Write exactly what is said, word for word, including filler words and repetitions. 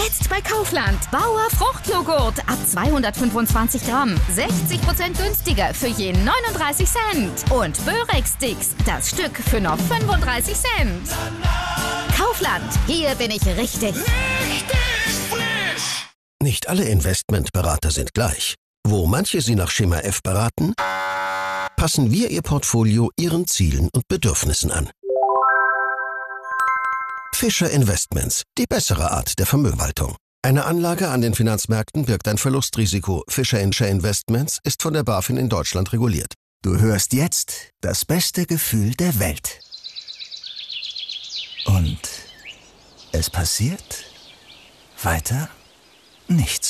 Jetzt bei Kaufland. Bauer Fruchtjoghurt ab zweihundertfünfundzwanzig Gramm. sechzig Prozent günstiger für je neununddreißig Cent. Und Börex-Sticks, das Stück für noch fünfunddreißig Cent. Kaufland, hier bin ich richtig. Richtig frisch! Nicht alle Investmentberater sind gleich. Wo manche Sie nach Schema F beraten, passen wir Ihr Portfolio Ihren Zielen und Bedürfnissen an. Fischer Investments, die bessere Art der Vermögenhaltung. Eine Anlage an den Finanzmärkten birgt ein Verlustrisiko. Fischer Investments ist von der BaFin in Deutschland reguliert. Du hörst jetzt das beste Gefühl der Welt. Und es passiert weiter nichts.